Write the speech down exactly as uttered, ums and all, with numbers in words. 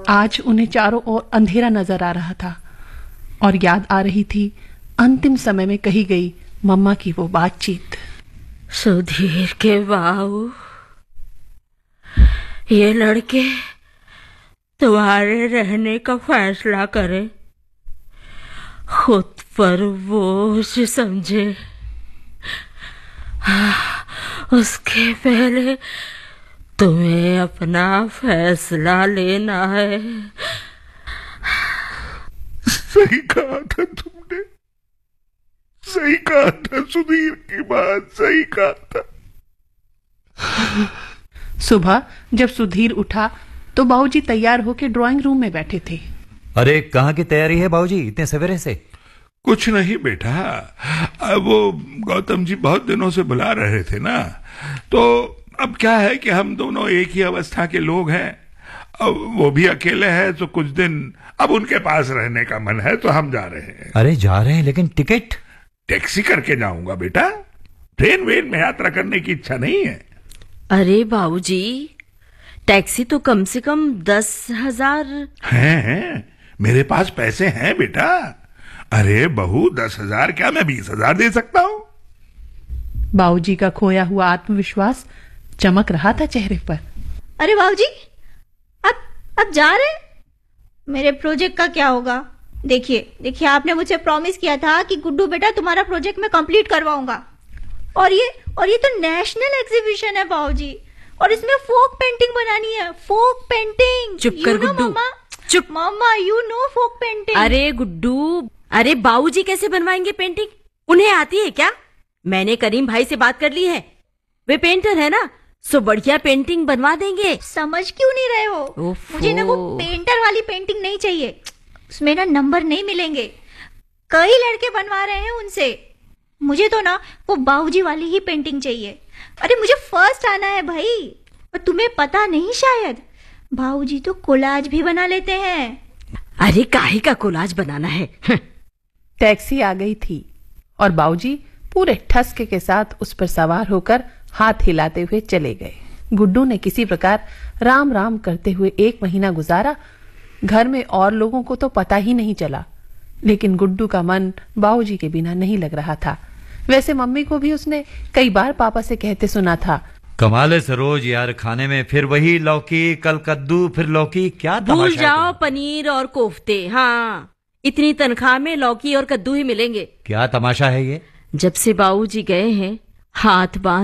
आज उन्हें चारों ओर अंधेरा नजर आ रहा था और याद आ रही थी अंतिम समय में कही गई मम्मा की वो बातचीत। सुधीर के बाबू, ये लड़के तुम्हारे रहने का फैसला करे, खुद पर बोझ समझे, उसके पहले तुम्हें अपना फैसला लेना है। सही कहा था तुमने, सही कहा था सुधीर की बात, सही कहा था। सुबह जब सुधीर उठा तो बाबूजी तैयार होकर ड्राइंग रूम में बैठे थे। अरे कहाँ की तैयारी है बाबूजी इतने सवेरे से? कुछ नहीं बेटा, अब वो गौतम जी बहुत दिनों से बुला रहे थे ना, तो अब क्या है कि हम दोनों एक ही अवस्था के लोग हैं। अब वो भी अकेले हैं तो कुछ दिन अब उनके पास रहने का मन है तो हम जा रहे हैं। अरे जा रहे हैं, लेकिन टिकट? टैक्सी करके जाऊंगा बेटा, ट्रेन वेन में यात्रा करने की इच्छा नहीं है। अरे बाबूजी, टैक्सी तो कम से कम दस हजार हैं हैं, मेरे पास पैसे हैं बेटा। अरे बहू, दस हजार क्या, मैं बीस हजार दे सकता हूँ। बाबूजी का खोया हुआ आत्मविश्वास चमक रहा था चेहरे पर। अरे बाबूजी, आप आप जा रहे हैं? मेरे प्रोजेक्ट का क्या होगा? देखिए देखिए, आपने मुझे प्रॉमिस किया था कि गुड्डू बेटा तुम्हारा प्रोजेक्ट मैं कंप्लीट करवाऊंगा, और ये और ये तो नेशनल एग्जीबिशन है बाबूजी, और इसमें फोक पेंटिंग बनानी है। Folk painting. चुप कर गुड्डू, चुप। मम्मा, यू नो फोक पेंटिंग। अरे गुड्डू, अरे बाबूजी कैसे बनवाएंगे पेंटिंग? उन्हें आती है क्या? मैंने करीम भाई से बात कर ली है, वे पेंटर है ना, सो बढ़िया पेंटिंग बनवा देंगे। समझ क्यों नहीं रहे हो? मुझे ना वो पेंटर वाली पेंटिंग नहीं चाहिए, उसमें ना नंबर नहीं मिलेंगे। कई लड़के बनवा रहे हैं उनसे, मुझे तो ना वो बाबूजी वाली ही पेंटिंग चाहिए। अरे मुझे फर्स्ट आना है भाई, और तुम्हें पता नहीं शायद, बाबूजी तो कोलाज भी बना लेते हैं। अरे काहे का कोलाज बनाना है? टैक्सी आ गई थी और बाबूजी पूरे ठसके के साथ उस पर सवार होकर हाथ हिलाते हुए चले गए। गुड्डू ने किसी प्रकार राम राम करते हुए एक महीना गुजारा। घर में और लोगों को तो पता ही नहीं चला, लेकिन गुड्डू का मन बाबूजी के बिना नहीं लग रहा था। वैसे मम्मी को भी उसने कई बार पापा से कहते सुना था, कमाल है सरोज यार, खाने में फिर वही लौकी, कल कद्दू, फिर लौकी, क्या भूल जाओ पनीर और कोफ्ते। हाँ, इतनी तनख्वाह में लौकी और कद्दू ही मिलेंगे। क्या तमाशा है ये? जब से बाबूजी गए हैं हाथ बांध